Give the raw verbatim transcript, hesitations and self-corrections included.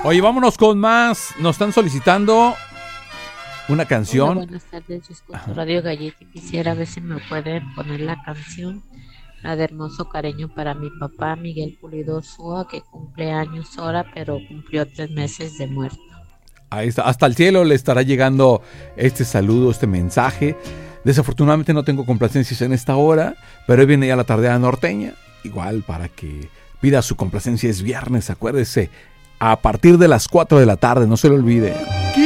Oye, vámonos con más. Nos están solicitando una canción. Hola, buenas tardes, yo escucho Radio Galleta y quisiera ver si me pueden poner la canción, la de Hermoso Cariño para mi papá Miguel Pulido Ursúa, que cumple años ahora, pero cumplió tres meses de muerto. Ahí está. Hasta el cielo le estará llegando este saludo, este mensaje. Desafortunadamente no tengo complacencias en esta hora, pero hoy viene ya la tardeada norteña. Igual para que pida su complacencia, es viernes, acuérdese. A partir de las cuatro de la tarde, no se lo olvide.